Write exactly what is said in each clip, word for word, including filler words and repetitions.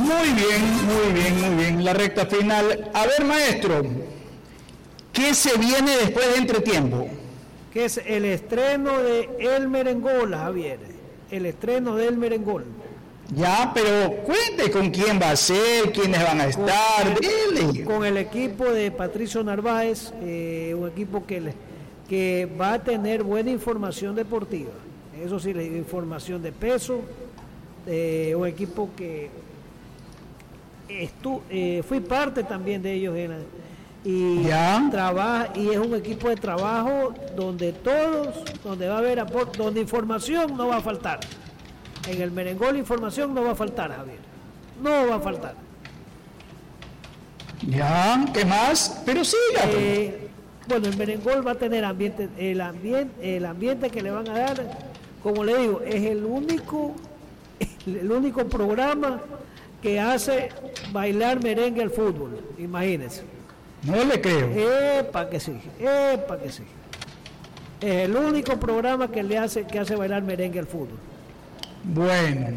Muy bien, muy bien, muy bien. La recta final. A ver, maestro, ¿qué se viene después de entretiempo? Que es el estreno de El Merengol, Javier. El estreno de El Merengol. Ya, pero cuente con quién va a ser, quiénes van a estar. Con, dele. con el equipo de Patricio Narváez, eh, un equipo que, le, que va a tener buena información deportiva. Eso sí, la información de peso. Eh, un equipo que estu, eh, fui parte también de ellos en la, y ¿Ya? trabaja y es un equipo de trabajo donde todos, donde va a haber aporte, donde información no va a faltar. En el Merengol información no va a faltar, Javier. No va a faltar. Ya, ¿qué más? Pero sí, eh, bueno, el Merengol va a tener ambiente, el ambiente, el ambiente que le van a dar, como le digo, es el único, el único programa que hace bailar merengue al fútbol, imagínense. No le creo. Epa que sí, epa que sí. Es el único programa que le hace, que hace bailar merengue al fútbol. Bueno,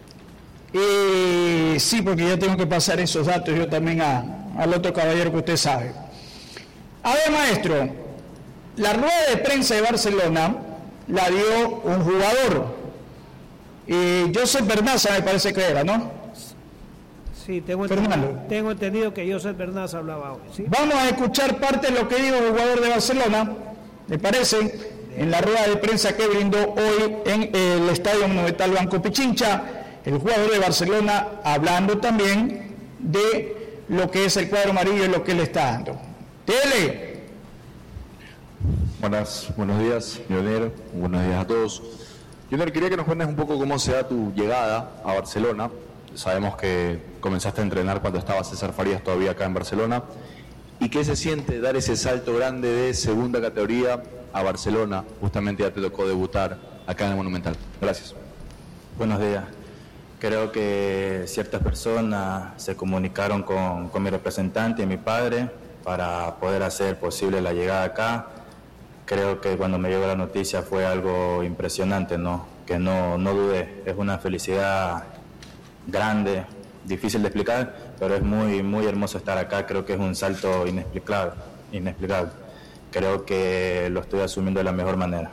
eh, sí, porque yo tengo que pasar esos datos yo también a, al otro caballero que usted sabe. A ver, maestro, la rueda de prensa de Barcelona la dio un jugador, eh, Joseph Bernaza me parece que era, ¿no? Sí, tengo entendido, tengo entendido que Joseph Bernaza hablaba hoy, ¿sí? Vamos a escuchar parte de lo que dijo el jugador de Barcelona, ¿le parece? En la rueda de prensa que brindó hoy en el Estadio Monumental Banco Pichincha, el jugador de Barcelona hablando también de lo que es el cuadro amarillo y lo que le está dando. Tele. Buenas, buenos días, Junior. Buenos días a todos. Junior, quería que nos cuentes un poco cómo se da tu llegada a Barcelona. Sabemos que comenzaste a entrenar cuando estaba César Farías todavía acá en Barcelona. ¿Y qué se siente dar ese salto grande de segunda categoría a Barcelona? Justamente ya te tocó debutar acá en el Monumental. Gracias. Buenos días. Creo que ciertas personas se comunicaron con, con mi representante y mi padre para poder hacer posible la llegada acá. Creo que cuando me llegó la noticia fue algo impresionante, ¿no? Que no, no dudé. Es una felicidad grande, difícil de explicar, pero es muy, muy hermoso estar acá. Creo que es un salto inexplicable, inexplicable. Creo que lo estoy asumiendo de la mejor manera.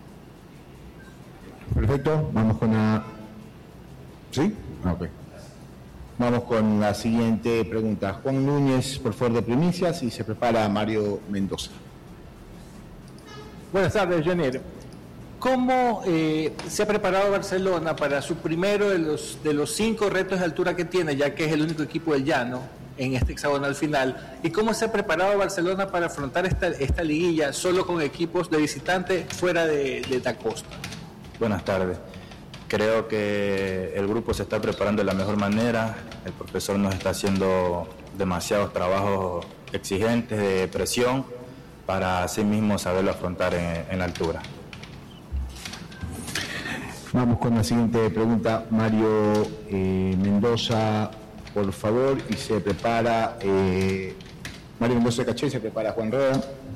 Perfecto, vamos con la... ¿Sí? Ok. Vamos con la siguiente pregunta. Juan Núñez, por favor, de primicias, y se prepara Mario Mendoza. Buenas tardes, Junior. ¿Cómo eh, se ha preparado Barcelona para su primero de los, de los cinco retos de altura que tiene, ya que es el único equipo del llano en este hexagonal final? ¿Y cómo se ha preparado Barcelona para afrontar esta, esta liguilla solo con equipos de visitante fuera de, de la costa? Buenas tardes. Creo que el grupo se está preparando de la mejor manera. El profesor nos está haciendo demasiados trabajos exigentes de presión para así mismo saberlo afrontar en, en la altura. Vamos con la siguiente pregunta. Mario eh, Mendoza, por favor, y se prepara eh, Mario Mendoza Caché y se prepara Juan Rueda.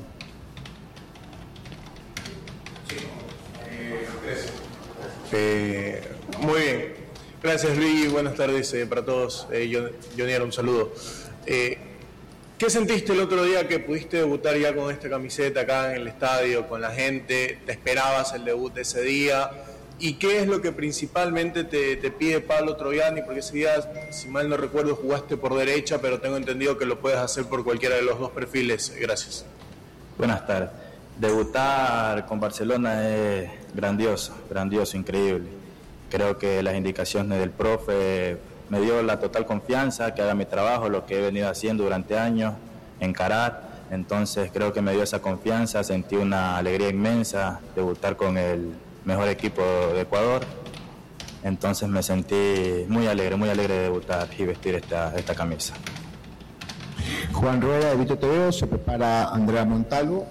Eh, muy bien, gracias Luis, buenas tardes eh, para todos. eh, Jonier, un saludo. Eh, ¿Qué sentiste el otro día que pudiste debutar ya con esta camiseta acá en el estadio, con la gente? ¿Te esperabas el debut de ese día? ¿Y qué es lo que principalmente te, te pide Pablo Troviani? Porque ese día, si mal no recuerdo, jugaste por derecha, pero tengo entendido que lo puedes hacer por cualquiera de los dos perfiles. Gracias. Buenas tardes. Debutar con Barcelona es grandioso, grandioso, increíble. Creo que las indicaciones del profe me dio la total confianza que haga mi trabajo, lo que he venido haciendo durante años, encarar. Entonces creo que me dio esa confianza, sentí una alegría inmensa debutar con el mejor equipo de Ecuador. Entonces me sentí muy alegre, muy alegre de debutar y vestir esta, esta camisa. Juan Rueda de Vito T V, se prepara Andrea Montalvo.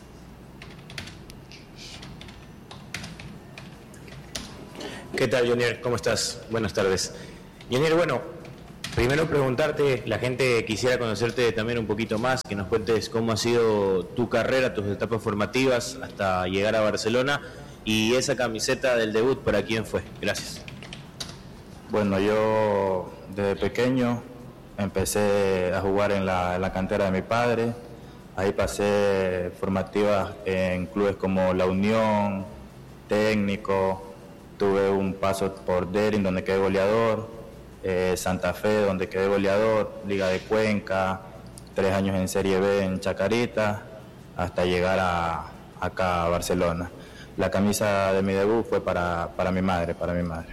¿Qué tal, Jonier? ¿Cómo estás? Buenas tardes. Jonier, bueno, primero preguntarte, la gente quisiera conocerte también un poquito más, que nos cuentes cómo ha sido tu carrera, tus etapas formativas hasta llegar a Barcelona, y esa camiseta del debut, ¿para quién fue? Gracias. Bueno, yo desde pequeño empecé a jugar en la, en la cantera de mi padre. Ahí pasé formativas en clubes como La Unión, Técnico, tuve un paso por Derin donde quedé goleador, eh, Santa Fe donde quedé goleador, Liga de Cuenca, tres años en Serie B en Chacarita, hasta llegar a, acá a Barcelona. La camisa de mi debut fue para, para mi madre, para mi madre.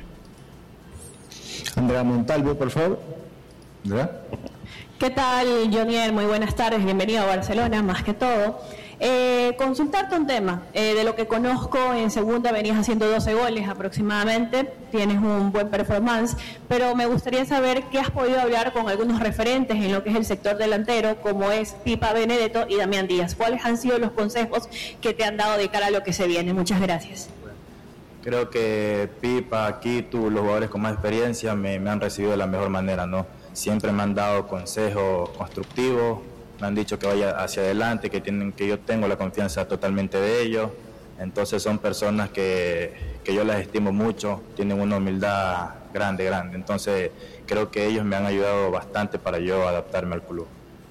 Andrea Montalvo, por favor. ¿Andrea? ¿Qué tal, Jonier? Muy buenas tardes, bienvenido a Barcelona, más que todo. Eh, consultarte un tema, eh, de lo que conozco, en segunda venías haciendo doce goles aproximadamente, tienes un buen performance, pero me gustaría saber qué has podido hablar con algunos referentes en lo que es el sector delantero, como es Pipa Benedetto y Damián Díaz. ¿Cuáles han sido los consejos que te han dado de cara a lo que se viene? Muchas gracias. Creo que Pipa, Kitu, los jugadores con más experiencia me, me han recibido de la mejor manera, ¿no? Siempre me han dado consejos constructivos, me han dicho que vaya hacia adelante, que tienen, que yo tengo la confianza totalmente de ellos. Entonces son personas que, que yo las estimo mucho, tienen una humildad grande, grande. Entonces creo que ellos me han ayudado bastante para yo adaptarme al club.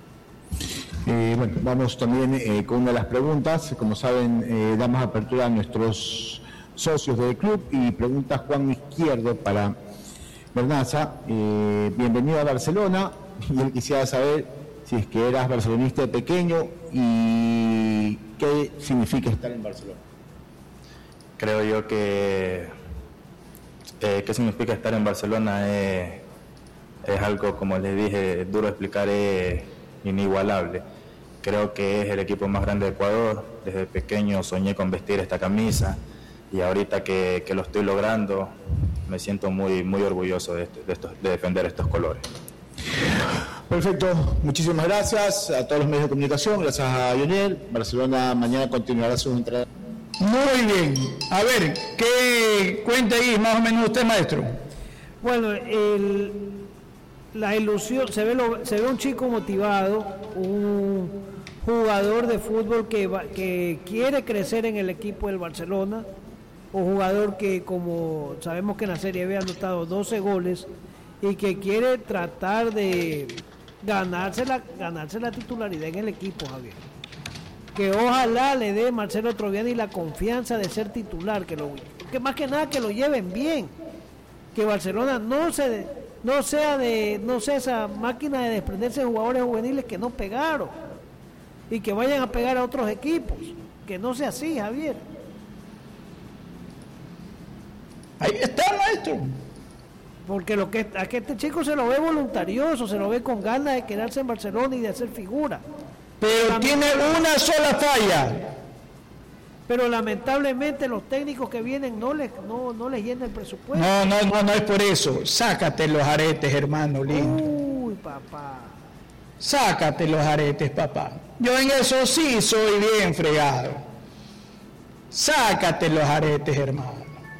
Eh, bueno, vamos también eh, con una de las preguntas. Como saben, eh, damos apertura a nuestros socios del club y pregunta Juan Izquierdo para Bernaza. Eh, bienvenido a Barcelona, y él quisiera saber si es que eras barcelonista de pequeño y qué significa estar en Barcelona. Creo yo que eh, qué significa estar en Barcelona es, es algo, como les dije, duro de explicar, es inigualable. Creo que es el equipo más grande de Ecuador. Desde pequeño soñé con vestir esta camisa y ahorita que, que lo estoy logrando me siento muy, muy orgulloso de, de, estos, de defender estos colores. Perfecto, muchísimas gracias a todos los medios de comunicación, gracias a Jonier. Barcelona mañana continuará su entrada. Muy bien, a ver, ¿qué cuenta ahí más o menos usted, maestro? Bueno, el, la ilusión, se ve, lo, se ve un chico motivado, un jugador de fútbol que, va, que quiere crecer en el equipo del Barcelona, un jugador que, como sabemos que en la Serie B ha anotado doce goles y que quiere tratar de ganarse la, ganarse la titularidad en el equipo, Javier. Que ojalá le dé Marcelo Troviani la confianza de ser titular, que, lo, que más que nada que lo lleven bien, que Barcelona no se no sea de no sea esa máquina de desprenderse de jugadores juveniles que no pegaron y que vayan a pegar a otros equipos, que no sea así, Javier. Ahí está, maestro. Porque lo que a que este chico se lo ve voluntarioso, se lo ve con ganas de quedarse en Barcelona y de hacer figura. Pero También, tiene una sola falla. Pero lamentablemente los técnicos que vienen no les no, no les llena el presupuesto. No, no, no, no es por eso. Sácate los aretes, hermano lindo. Uy, papá. Sácate los aretes, papá. Yo en eso sí soy bien fregado. Sácate los aretes, hermano.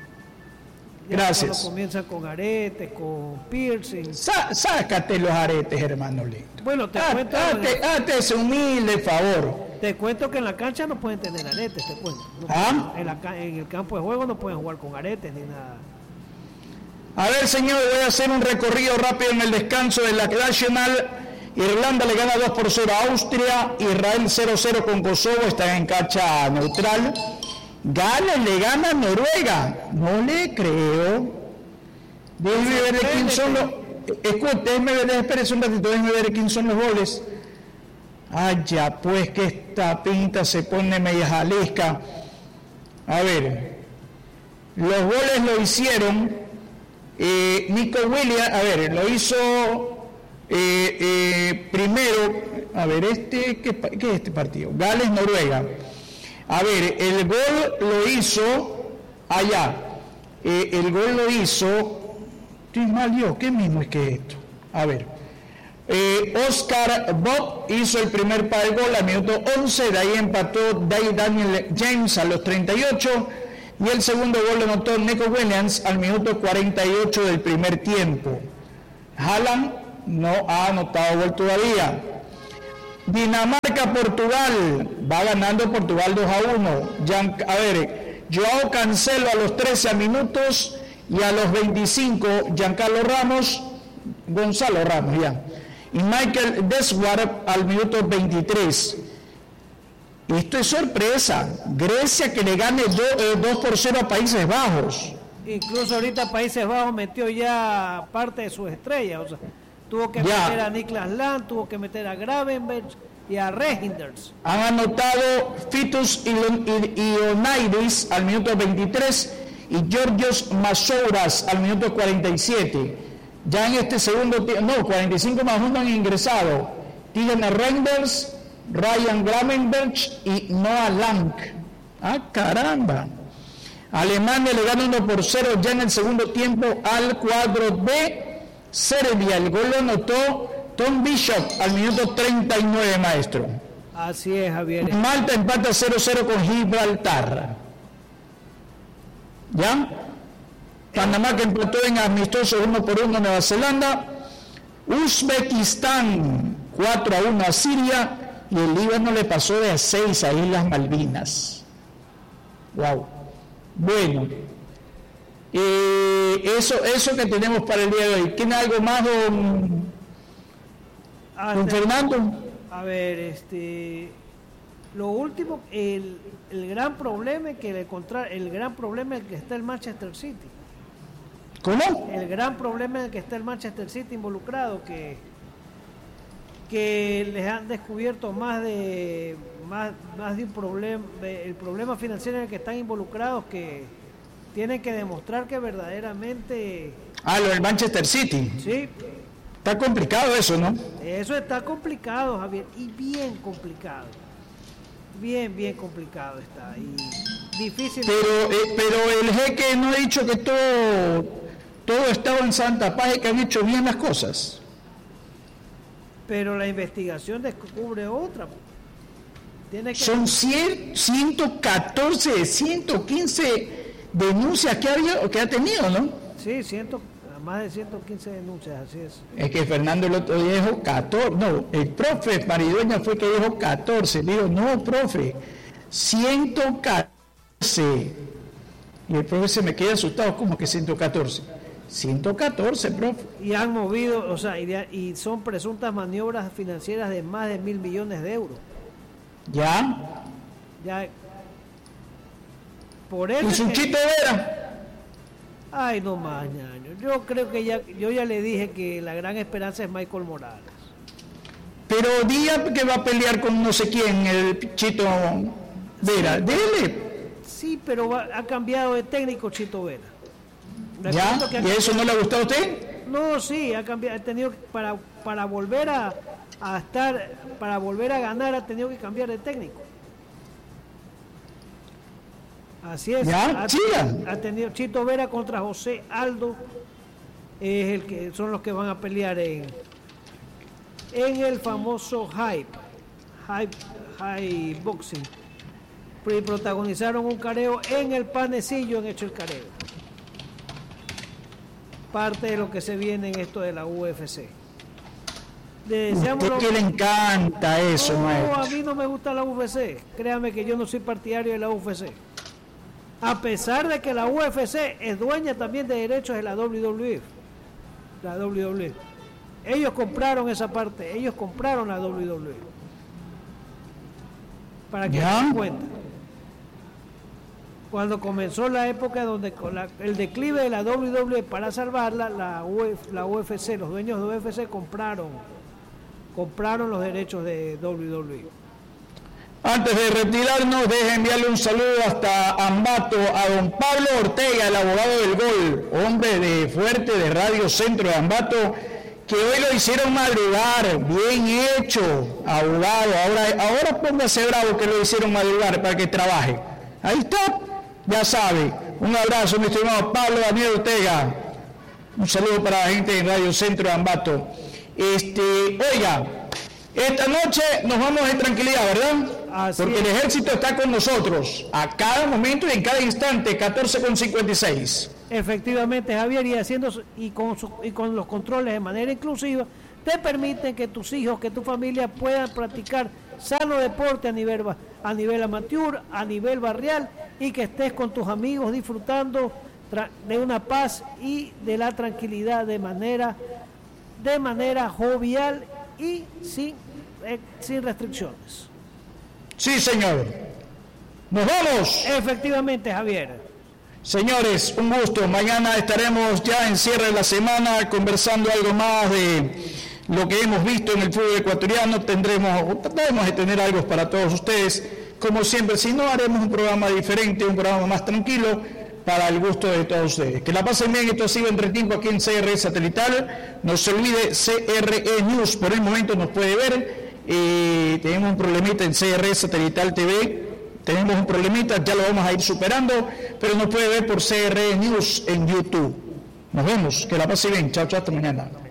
Gracias. Comienza con aretes, con piercing. Sá, sácate los aretes, hermano lindo. Bueno, te Hazte, cuento. hazte, hazte ese humilde favor. Te cuento que en la cancha no pueden tener aretes, te cuento. No ¿Ah? pueden, en, la, en el campo de juego no pueden jugar con aretes ni nada. A ver, señor, voy a hacer un recorrido rápido en el descanso de la Nacional. Irlanda le gana dos por cero a Austria. Israel cero cero con Kosovo, está en cancha neutral. Gales le gana a Noruega. No le creo. Déjeme ver de quién son los. Escuche, déjeme ver, espérese un ratito, déjeme ver de quién son los goles. Ay, ya, pues que esta pinta se pone media jalisca. A ver, los goles lo hicieron eh, Nico Williams, a ver, lo hizo eh, eh, primero, a ver, este, ¿qué, ¿qué es este partido? Gales, Noruega. A ver, el gol lo hizo allá, eh, el gol lo hizo, estoy mal yo, ¿qué mismo es que esto? A ver, eh, Oscar Bob hizo el primer par de gol al minuto once, de ahí empató Daniel James a los treinta y ocho, y el segundo gol lo anotó Nico Williams al minuto cuarenta y ocho del primer tiempo. Haaland no ha anotado gol todavía. Dinamarca-Portugal, va ganando Portugal dos a uno. A ver, Joao Cancelo a los trece minutos Y a los veinticinco, Giancarlo Ramos, Gonzalo Ramos ya. Y Michael Deswar al minuto veintitrés. Esto es sorpresa. Grecia que le gane dos por cero a Países Bajos. Incluso ahorita Países Bajos metió ya parte de sus estrellas. O sea, tuvo que ya. meter a Niklas Land, tuvo que meter a Gravenberch y a Reinders. Han anotado Fitus Ioannidis al minuto veintitrés y Georgios Masouras al minuto cuarenta y siete. Ya en este segundo tiempo, no, cuarenta y cinco más uno han ingresado Tigen Reinders, Ryan Gravenberch y Noah Lang. ¡Ah, caramba! Alemania le gana uno por cero ya en el segundo tiempo al cuadro de Serbia. El gol lo anotó Tom Bishop al minuto treinta y nueve, maestro. Así es, Javier. Malta empata cero cero con Gibraltar. ¿Ya? Panamá que empató en amistoso uno por uno Nueva Zelanda. Uzbekistán cuatro a uno a Siria. Y el Líbano le pasó de a seis a Islas Malvinas. Wow. Bueno, eh, eso, eso que tenemos para el día de hoy. ¿Tiene algo más, don, don Fernando? A ver, este, lo último, el, el gran problema es que le contra, el gran problema es que está el Manchester City. ¿Cómo? El gran problema es que está el Manchester City involucrado, que que les han descubierto más de más, más de un problema, el problema financiero en el que están involucrados, que tienen que demostrar que verdaderamente... Ah, lo del Manchester City. Sí. Está complicado eso, ¿no? Eso está complicado, Javier, y bien complicado. Bien, bien complicado está, y difícil... Pero, eh, pero el jeque no ha dicho que todo, todo estaba en santa paz y que han hecho bien las cosas. Pero la investigación descubre otra. Tiene que... Son cien, ciento catorce de ciento quince denuncias que ha, habido, que ha tenido, ¿no? Sí, cien, más de ciento quince denuncias, así es. Es que Fernando el otro día dijo catorce, no, el profe Maridueña fue que dijo catorce, digo, no, profe, ciento catorce. Y el profe se me queda asustado, como que ciento catorce. ciento catorce, profe. Y han movido, o sea, y, de, y son presuntas maniobras financieras de más de mil millones de euros. ¿Ya? Ya. Por eso. ¿Y Suchito Vera? Ay, no más, ñaño. Yo creo que ya, yo ya le dije que la gran esperanza es Michael Morales. Pero día que va a pelear con no sé quién, el Chito Vera. Sí, dele. Sí, pero va, ha cambiado de técnico Chito Vera. ¿Ya? ¿Y eso no le ha gustado a usted? No, sí, ha cambiado, ha tenido para para volver a, a estar, para volver a ganar ha tenido que cambiar de técnico. Así es. ¿Ya? Ha, Siga. ha tenido Chito Vera contra José Aldo, es el que son los que van a pelear en en el famoso Hype, Hype, Hype Boxing. Y protagonizaron un careo en el Panecillo, en Hecho el Careo. Parte de lo que se viene en esto de la U F C. Le deseamos ¿Por qué le encanta eso, no, maestro? a mí no me gusta la U F C. Créame que yo no soy partidario de la U F C. A pesar de que la U F C es dueña también de derechos de la W W E. La W W E. Ellos compraron esa parte, ellos compraron la W W E. Para que se den cuenta. Cuando comenzó la época donde con la, el declive de la W W E para salvarla, la, Uf, la U F C, los dueños de U F C compraron, compraron los derechos de W W E. Antes de retirarnos, deje enviarle un saludo hasta Ambato a don Pablo Ortega, el abogado del gol, hombre de fuerte de Radio Centro de Ambato, que hoy lo hicieron madrugar, bien hecho, abogado. Ahora, ahora póngase bravo que lo hicieron madrugar para que trabaje. Ahí está, ya sabe. Un abrazo, mi estimado Pablo Daniel Ortega. Un saludo para la gente de Radio Centro de Ambato. Este, oiga, esta noche nos vamos en tranquilidad, ¿verdad? Así Porque es. el ejército está con nosotros a cada momento y en cada instante, catorce con cincuenta y seis. Efectivamente, Javier, y haciendo y con, su, y con los controles de manera inclusiva, te permiten que tus hijos, que tu familia puedan practicar sano deporte a nivel, a nivel amateur, a nivel barrial, y que estés con tus amigos disfrutando de una paz y de la tranquilidad de manera, de manera jovial y sin, eh, sin restricciones. Sí, señor. Nos vamos. Efectivamente, Javier. Señores, un gusto. Mañana estaremos ya en cierre de la semana conversando algo más de lo que hemos visto en el fútbol ecuatoriano. Tendremos, trataremos de tener algo para todos ustedes. Como siempre, si no, haremos un programa diferente, un programa más tranquilo para el gusto de todos ustedes. Que la pasen bien. Esto ha sido Entretiempo aquí en C R E Satelital. No se olvide, C R E News por el momento nos puede ver. Eh, tenemos un problemita en C R E Satelital T V. Tenemos un problemita, ya lo vamos a ir superando, pero nos puede ver por C R E News en YouTube. Nos vemos, que la pase bien. Chao, chao, hasta mañana.